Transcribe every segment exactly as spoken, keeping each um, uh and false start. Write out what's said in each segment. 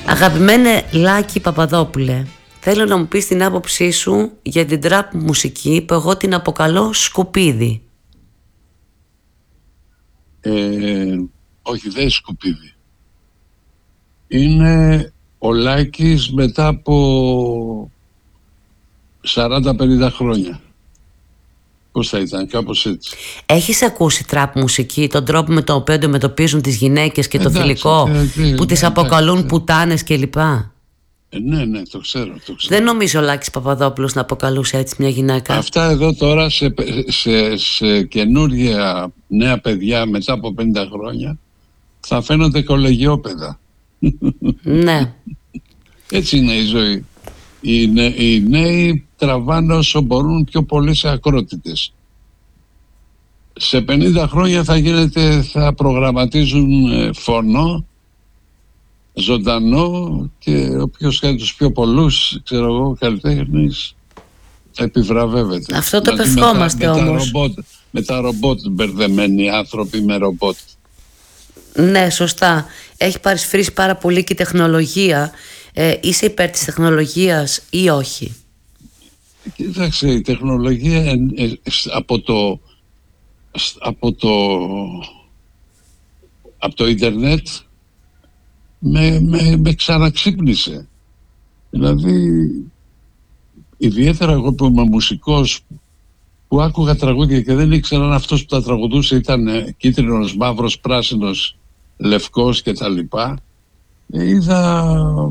Αγαπημένε Λάκη Παπαδόπουλε, θέλω να μου πεις την άποψή σου για την τραπ μουσική που εγώ την αποκαλώ σκουπίδι. Ε, όχι, δεν είναι σκουπίδι. Είναι ο Λάκης μετά από σαράντα πενήντα χρόνια. Πώς θα ήταν, κάπως έτσι. Έχεις ακούσει τραπ μουσική, τον τρόπο με τον οποίο αντιμετωπίζουν τις γυναίκες και το Εντάξει, θηλυκό ε, ε, που τις εντάξει, αποκαλούν ε. πουτάνες κλπ? Ε, ναι, ναι, το ξέρω, το ξέρω. Δεν νομίζω ο Λάκης Παπαδόπουλος να αποκαλούσε έτσι μια γυναίκα. Αυτά εδώ τώρα σε, σε, σε καινούργια νέα παιδιά μετά από πενήντα χρόνια θα φαίνονται κολεγιόπαιδα. Ναι. Έτσι είναι η ζωή. Οι, νε, οι νέοι τραβάνε όσο μπορούν πιο πολύ σε ακρότητες. Σε πενήντα χρόνια θα γίνεται, θα προγραμματίζουν φωνό, ζωντανό, και όποιος κάνει τους πιο πολλούς, ξέρω εγώ, καλλιτέχνης, επιβραβεύεται. Αυτό το επευχόμαστε με τα, όμως. Με τα, ρομπότ, με τα ρομπότ μπερδεμένοι άνθρωποι με ρομπότ. Ναι, σωστά. Έχει παρισφρήσει πάρα πολύ και η τεχνολογία. Ε, είσαι υπέρ της τεχνολογίας ή όχι? Κοίταξε, η τεχνολογία ε, ε, από το από το από το ίντερνετ με, με, με ξαναξύπνησε. Δηλαδή, ιδιαίτερα εγώ που είμαι μουσικός, που άκουγα τραγούδια και δεν ήξερα αν αυτός που τα τραγουδούσε ήταν κίτρινος, μαύρος, πράσινος, λευκός και τα λοιπά, είδα,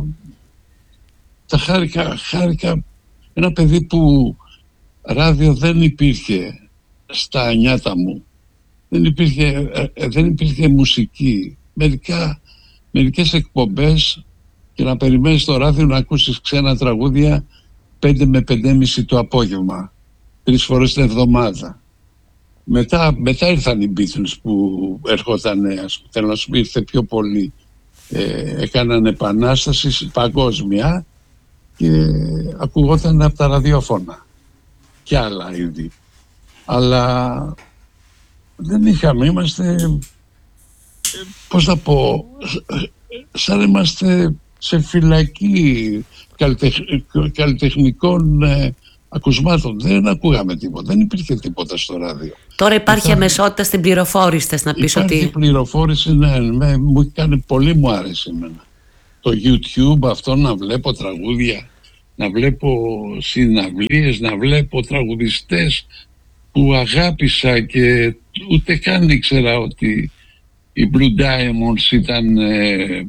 τα χάρηκα, χάρηκα ένα παιδί που ράδιο δεν υπήρχε στα νιάτα μου, δεν υπήρχε, δεν υπήρχε μουσική, μερικά, μερικές εκπομπές, και να περιμένεις το ράδιο να ακούσεις ξένα τραγούδια πέντε με πεντέμιση το απόγευμα, τρεις φορές την εβδομάδα. Μετά, μετά ήρθαν οι Beatles που έρχονταν, θέλω να σου πει, ήρθε πιο πολύ. Ε, έκαναν επανάσταση παγκόσμια και ακουγόταν από τα ραδιόφωνα και άλλα είδη. Αλλά δεν είχαμε, είμαστε, πώς να πω, σαν είμαστε σε φυλακή καλλιτεχ, καλλιτεχνικών ε, ακουσμάτων. Δεν ακούγαμε τίποτα, δεν υπήρχε τίποτα στο ράδιο. Τώρα υπάρχει Ήταν... αμεσότητα στην πληροφόρηση, θες να πεις? Υπάρχει ότι... πληροφόρηση, ναι, με, μου κάνει πολύ, μου άρεσε εμένα. Το YouTube αυτό, να βλέπω τραγούδια, να βλέπω συναυλίες, να βλέπω τραγουδιστές που αγάπησα και ούτε καν ήξερα ότι οι Blue Diamonds ήταν ε,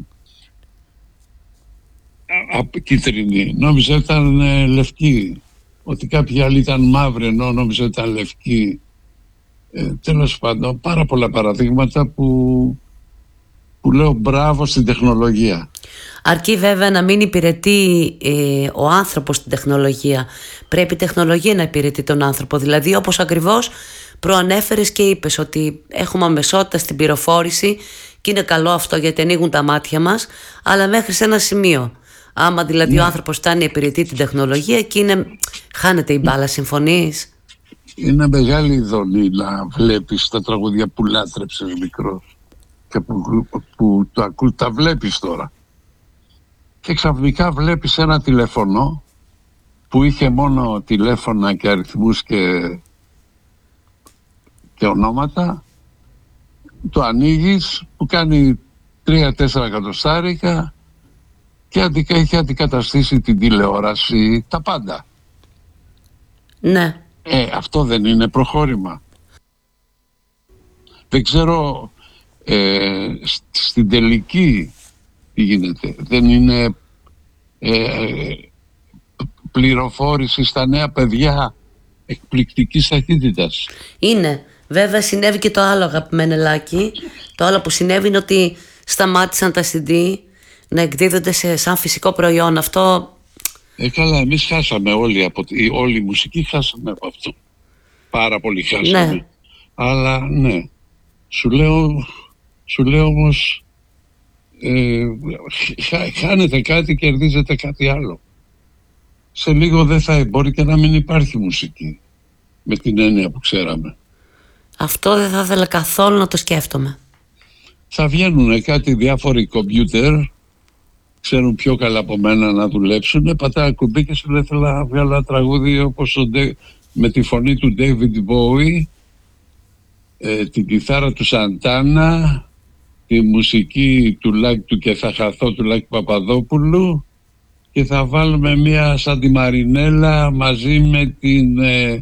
κίτρινοι. Νόμιζα ήταν ε, λευκοί. Ότι κάποιοι άλλοι ήταν μαύροι, ενώ νόμιζα ήταν λευκοί. Ε, τέλος πάντων, πάρα πολλά παραδείγματα που, που λέω μπράβο στην τεχνολογία. Αρκεί βέβαια να μην υπηρετεί ε, ο άνθρωπος την τεχνολογία. Πρέπει η τεχνολογία να υπηρετεί τον άνθρωπο. Δηλαδή, όπως ακριβώς προανέφερες και είπες, ότι έχουμε αμεσότητα στην πληροφόρηση και είναι καλό αυτό γιατί ανοίγουν τα μάτια μας, αλλά μέχρι σε ένα σημείο. Άμα δηλαδή ναι. ο άνθρωπος φτάνει να υπηρετεί την τεχνολογία, εκεί είναι, χάνεται η μπάλα. Συμφωνείς? Είναι μεγάλη ειδονή να βλέπεις τα τραγούδια που λάτρεψες μικρός και που, που, που το ακού, τα βλέπεις τώρα. Και ξαφνικά βλέπεις ένα τηλέφωνο που είχε μόνο τηλέφωνα και αριθμούς και, και ονόματα. Το ανοίγεις, που κάνει τρία τέσσερα εκατοστάρικα και αντικα, έχει αντικαταστήσει την τηλεόραση, τα πάντα. Ναι. Ε, αυτό δεν είναι προχώρημα? Δεν ξέρω ε, στην τελική τι γίνεται. Δεν είναι ε, πληροφόρηση στα νέα παιδιά εκπληκτικής ταχύτητας? Είναι. Βέβαια συνέβη και το άλλο, αγαπημένε Λάκη. Το άλλο που συνέβη είναι ότι σταμάτησαν τα σι ντι να εκδίδονται σε, σαν φυσικό προϊόν. Αυτό... Ε, καλά, εμείς χάσαμε όλοι, από, όλη η μουσική χάσαμε από αυτό. Πάρα πολύ χάσαμε. Ναι. Αλλά ναι, σου λέω, σου λέω όμως, ε, χά, χάνετε κάτι, κερδίζετε κάτι άλλο. Σε λίγο δεν θα μπορεί και να μην υπάρχει μουσική με την έννοια που ξέραμε. Αυτό δεν θα ήθελα καθόλου να το σκέφτομαι. Θα βγαίνουν κάτι διάφοροι κομπιούτερ ξέρουν πιο καλά από μένα να δουλέψουν. Πατάει ένα κουμπί και σου λέει θέλω να βγάλω ένα τραγούδι όπως ο, με τη φωνή του David Bowie, ε, την κιθάρα του Σαντάνα, τη μουσική του Λάκη του και θα χαθώ του Λάκη Παπαδόπουλου, και θα βάλουμε μία σαν τη Μαρινέλα μαζί με την ε,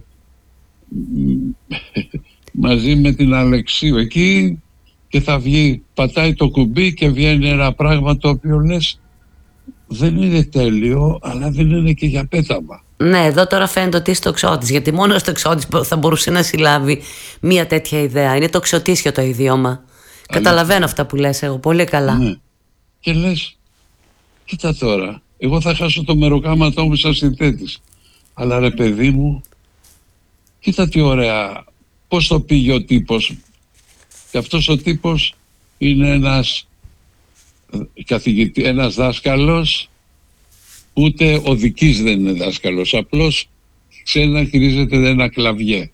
μαζί με την Αλεξίου εκεί, και θα βγει, πατάει το κουμπί και βγαίνει ένα πράγμα το οποίο λες δεν είναι τέλειο, αλλά δεν είναι και για πέταμα. Ναι, εδώ τώρα φαίνεται ότι είσαι τοξότης, γιατί μόνο στο τοξότης θα μπορούσε να συλλάβει μία τέτοια ιδέα. Είναι τοξοτήσιο το ιδιώμα. Αλήθεια. Καταλαβαίνω αυτά που λες εγώ πολύ καλά. Ναι. Και λες, κοίτα τώρα, εγώ θα χάσω το μεροκάματό μου σαν συνθέτης, αλλά ρε παιδί μου, κοίτα τι ωραία, πώς το πήγε ο τύπος. Και αυτός ο τύπος είναι ένας καθηγητή, ένας δάσκαλος, ούτε ο δικής δεν είναι δάσκαλος, απλώς ξέρει να χειρίζεται ένα κλαβιέ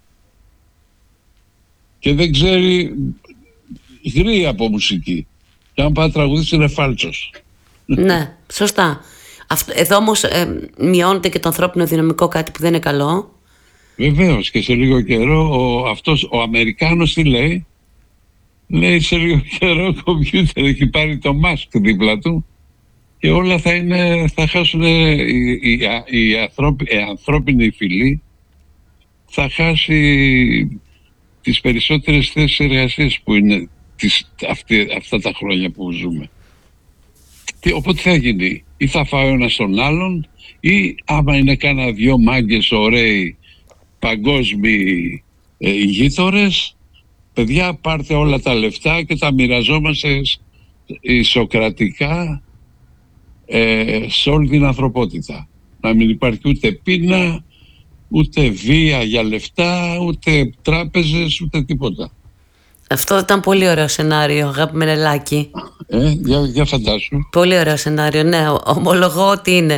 και δεν ξέρει γρήγορα από μουσική, και αν πάει τραγουδίσει είναι φάλτσος. Ναι, σωστά. Αυτό, εδώ όμως ε, μειώνεται και το ανθρώπινο δυναμικό, κάτι που δεν είναι καλό. Βεβαίως, και σε λίγο καιρό ο, αυτός, ο Αμερικάνος τι λέει? Λέει σε λίγο καιρό ο κομπιούτερ έχει πάρει το μάσκ δίπλα του και όλα θα, είναι, θα χάσουν η, η, η, ανθρώπι, η ανθρώπινη φυλή, θα χάσει τις περισσότερες θέσεις εργασίας που είναι τις, αυτή, αυτά τα χρόνια που ζούμε. Τι, οπότε θα γίνει, ή θα φάει ο ένας τον άλλον, ή άμα είναι κάνα δυο μάγκες ωραίοι παγκόσμιοι ε, ηγείτορες, παιδιά πάρτε όλα τα λεφτά και τα μοιραζόμαστε ισοκρατικά ε, σε όλη την ανθρωπότητα. Να μην υπάρχει ούτε πείνα, ούτε βία για λεφτά, ούτε τράπεζες, ούτε τίποτα. Αυτό ήταν πολύ ωραίο σενάριο, αγάπη Μενελάκη. Ε, για, για φαντάσου. Πολύ ωραίο σενάριο, ναι, ομολογώ ότι είναι.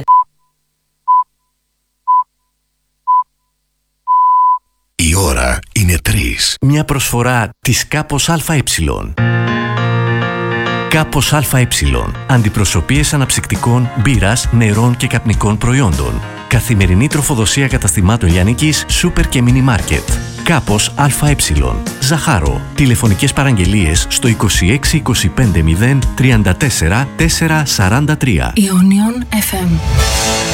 Η ώρα είναι τρεις. Μια προσφορά της Κάπος ΑΕ. Κάπος ΑΕ. Αντιπροσωπείες αναψυκτικών, μπύρας, νερών και καπνικών προϊόντων. Καθημερινή τροφοδοσία καταστημάτων λιανικής, σούπερ και μίνι μάρκετ. Κάπος ΑΕ. Ζαχάρο. Τηλεφωνικές παραγγελίες στο είκοσι έξι είκοσι πέντε μηδέν τριάντα τέσσερα τετρακόσια σαράντα τρία. Ionion εφ εμ.